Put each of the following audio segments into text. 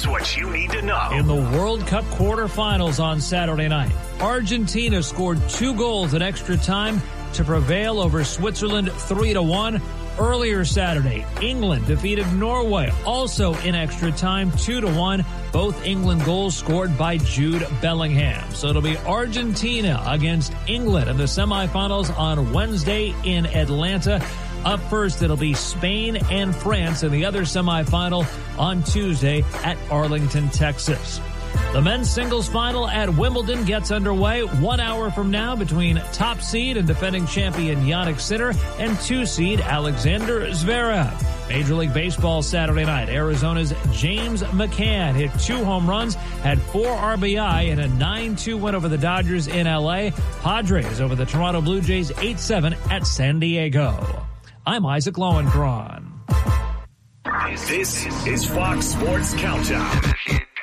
Here's what you need to know. In the World Cup quarterfinals on Saturday night, Argentina scored 2 goals in extra time to prevail over Switzerland 3-1. Earlier Saturday, England defeated Norway, also in extra time, 2-1. Both England goals scored by Jude Bellingham. So it'll be Argentina against England in the semifinals on Wednesday in Atlanta. Up first, it'll be Spain and France in the other semifinal on Tuesday at Arlington, Texas. The men's singles final at Wimbledon gets underway 1 hour from now between top seed and defending champion Jannik Sinner and 2 seed Alexander Zverev. Major League Baseball Saturday night. Arizona's James McCann hit 2 home runs, had 4 RBI in a 9-2 win over the Dodgers in L.A. Padres over the Toronto Blue Jays 8-7 at San Diego. I'm Isaac Lowenkron. This is Fox Sports Countdown.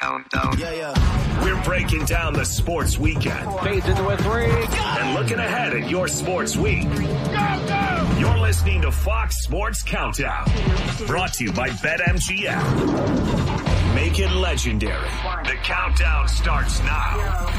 We're breaking down the sports weekend. Fades into a 3. And looking ahead at your sports week. You're listening to Fox Sports Countdown. Brought to you by BetMGM. Make it legendary. The countdown starts now.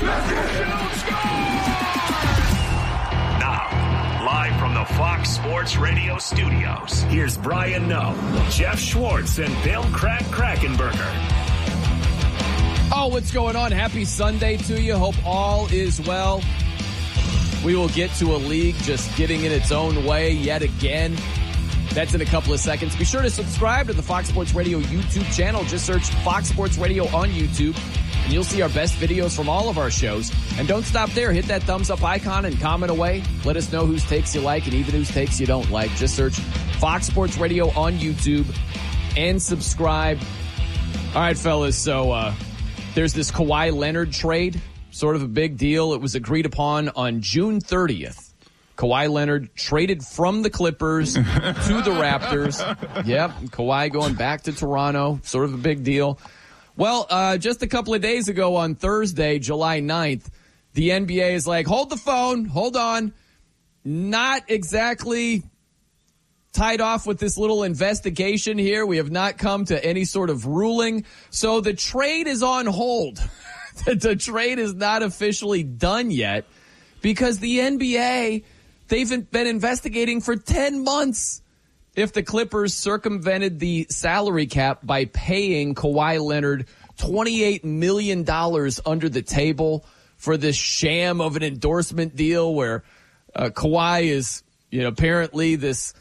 Now, live from the Fox Sports Radio studios, here's Brian Noe, Jeff Schwartz, and Bill Krackenberger. Oh, what's going on? Happy Sunday to you. Hope all is well. We will get to a league just getting in its own way yet again. That's in a couple of seconds. Be sure to subscribe to the Fox Sports Radio YouTube channel. Just search Fox Sports Radio on YouTube, and you'll see our best videos from all of our shows. And don't stop there. Hit that thumbs up icon and comment away. Let us know whose takes you like and even whose takes you don't like. Just search Fox Sports Radio on YouTube and subscribe. All right, fellas, so there's this Kawhi Leonard trade, sort of a big deal. It was agreed upon on June 30th. Kawhi Leonard traded from the Clippers to the Raptors. Yep, Kawhi going back to Toronto, sort of a big deal. Well, just a couple of days ago on Thursday, July 9th, the NBA is like, hold the phone, hold on. Not exactly tied off with this little investigation here. We have not come to any sort of ruling. So the trade is on hold. The trade is not officially done yet because the NBA, they've been investigating for 10 months if the Clippers circumvented the salary cap by paying Kawhi Leonard $28 million under the table for this sham of an endorsement deal where Kawhi is, apparently this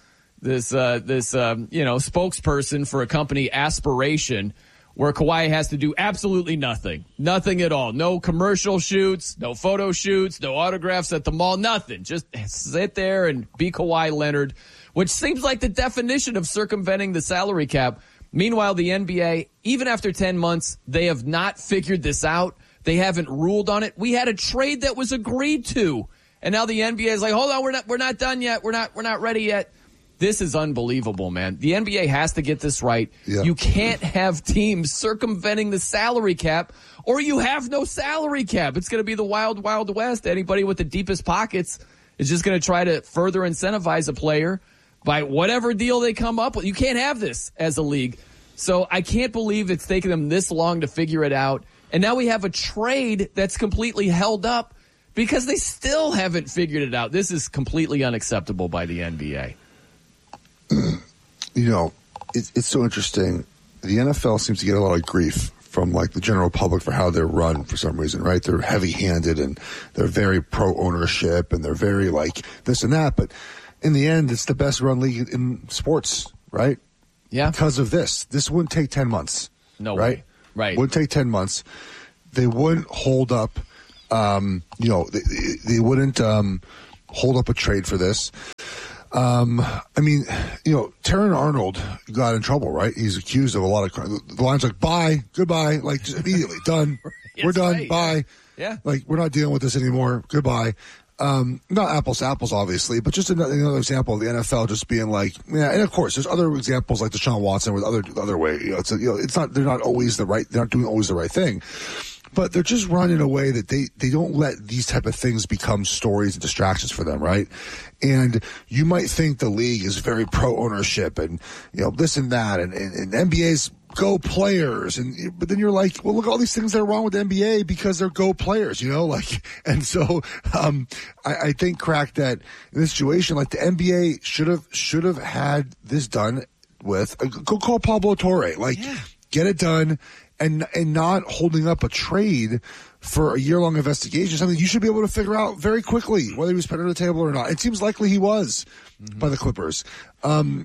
spokesperson for a company, Aspiration, where Kawhi has to do absolutely nothing at all. No commercial shoots, no photo shoots, no autographs at the mall, nothing. Just sit there and be Kawhi Leonard, which seems like the definition of circumventing the salary cap. Meanwhile, the NBA, even after 10 months, they have not figured this out. They haven't ruled on it. We had a trade that was agreed to, and now the NBA is like, hold on, we're not done yet. We're not ready yet. This is unbelievable, man. The NBA has to get this right. Yeah. You can't have teams circumventing the salary cap, or you have no salary cap. It's going to be the wild, wild west. Anybody with the deepest pockets is just going to try to further incentivize a player by whatever deal they come up with. You can't have this as a league. So I can't believe it's taken them this long to figure it out. And now we have a trade that's completely held up because they still haven't figured it out. This is completely unacceptable by the NBA. It's so interesting. The NFL seems to get a lot of grief from the general public for how they're run for some reason, right? They're heavy-handed and they're very pro-ownership and they're very this and that. But in the end, it's the best run league in sports, right? Yeah. Because of this. This wouldn't take 10 months. No right? way. Right. Wouldn't take 10 months. They wouldn't hold up, they wouldn't hold up a trade for this. Terran Arnold got in trouble, right? He's accused of a lot of crime. The line's like, bye, goodbye, just immediately, done. We're done, right, bye. Yeah. We're not dealing with this anymore, goodbye. Not apples to apples, obviously, but just another example of the NFL just being and of course, there's other examples like Deshaun Watson with other way. It's not, they're not doing always the right thing. But they're just run in a way that they don't let these type of things become stories and distractions for them, right? And you might think the league is very pro-ownership and, this and that. And NBA's go players, but then you're like, well, look at all these things that are wrong with the NBA because they're go players, and so I think, Crack, that in this situation, like, the NBA should have had this done with go call Pablo Torre, get it done, and not holding up a trade for a year-long investigation, something you should be able to figure out very quickly whether he was put under the table or not. It seems likely he was by the Clippers. And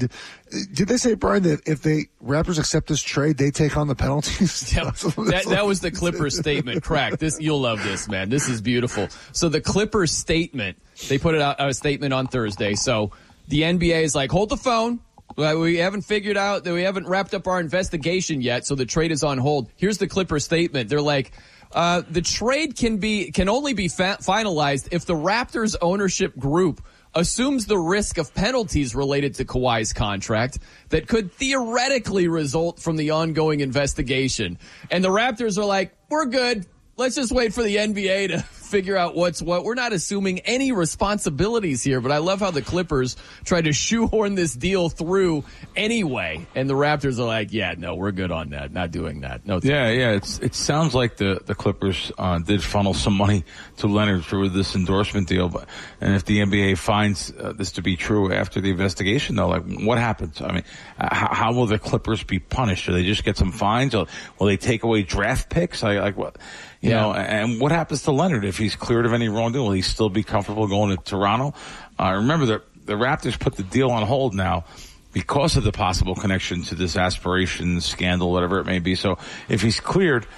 did they say, Brian, that if the Raptors accept this trade, they take on the penalties? Yeah, that was the Clippers statement. Crack. You'll love this, man. This is beautiful. So the Clippers statement, they put it out a statement on Thursday. So the NBA is like, hold the phone. We haven't figured out that we haven't wrapped up our investigation yet, so the trade is on hold. Here's the Clippers statement. They're like, the trade can only be finalized if the Raptors ownership group assumes the risk of penalties related to Kawhi's contract that could theoretically result from the ongoing investigation. And the Raptors are like, we're good. Let's just wait for the NBA to figure out what's what. We're not assuming any responsibilities here, but I love how the Clippers try to shoehorn this deal through anyway. And the Raptors are like, yeah, no, we're good on that. Not doing that. No. Yeah. It sounds like the Clippers did funnel some money to Leonard through this endorsement deal. And if the NBA finds this to be true after the investigation, though, like, what happens? I mean, how will the Clippers be punished? Do they just get some fines? Or will they take away draft picks? Like what? You know, and what happens to Leonard if he's cleared of any wrongdoing? Will he still be comfortable going to Toronto? Remember, the Raptors put the deal on hold now because of the possible connection to this aspiration scandal, whatever it may be. So if he's cleared,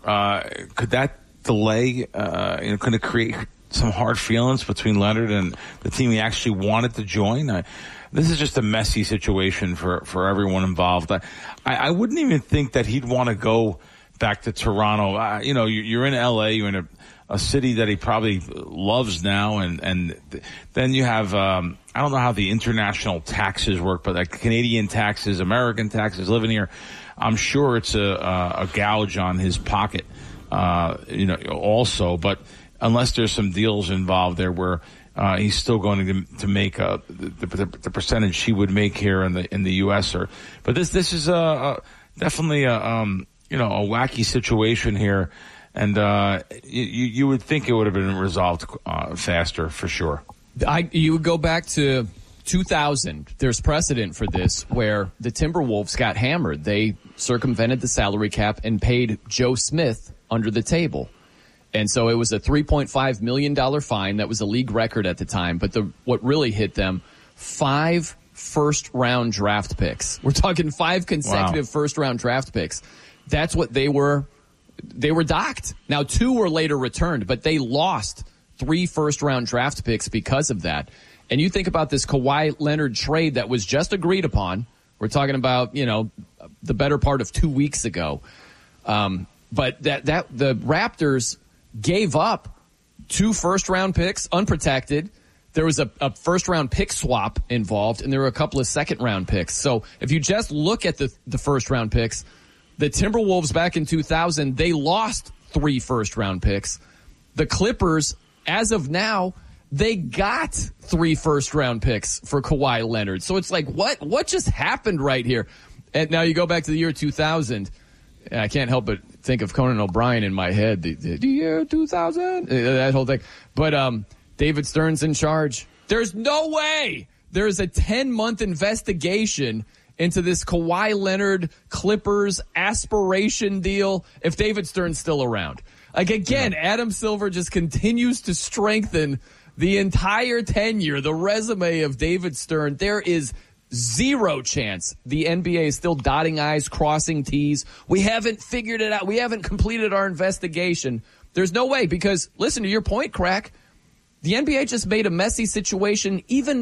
could that delay, could it create some hard feelings between Leonard and the team he actually wanted to join? This is just a messy situation for everyone involved. I wouldn't even think that he'd want to go back to Toronto. You're in LA, you're in a city that he probably loves now, and then you have, I don't know how the international taxes work, but like Canadian taxes, American taxes, living here, I'm sure it's a gouge on his pocket, also, but unless there's some deals involved there where he's still going to make the percentage he would make here in the U.S. But this is definitely a wacky situation here, and you would think it would have been resolved faster for sure. You would go back to 2000. There's precedent for this where the Timberwolves got hammered. They circumvented the salary cap and paid Joe Smith under the table. And so it was a $3.5 million fine. That was a league record at the time. But what really hit them, 5 first-round draft picks. We're talking 5 consecutive first-round draft picks. That's what they were docked. Now, 2 were later returned, but they lost 3 first-round draft picks because of that. And you think about this Kawhi Leonard trade that was just agreed upon. We're talking about, the better part of 2 weeks ago. But that the Raptors gave up 2 first-round picks unprotected. There was a first-round pick swap involved, and there were a couple of second-round picks. So if you just look at the first-round picks, the Timberwolves back in 2000, they lost 3 first-round picks. The Clippers, as of now, they got 3 first-round picks for Kawhi Leonard. So it's like, what just happened right here? And now you go back to the year 2000. And I can't help but think of Conan O'Brien in my head. The year 2000, that whole thing. But David Stern's in charge. There's no way there's a 10-month investigation into this Kawhi Leonard Clippers aspiration deal if David Stern's still around. Like, again, Adam Silver just continues to strengthen the entire tenure, the resume of David Stern. There is zero chance the NBA is still dotting I's, crossing T's. We haven't figured it out. We haven't completed our investigation. There's no way because, listen to your point, Crack, the NBA just made a messy situation even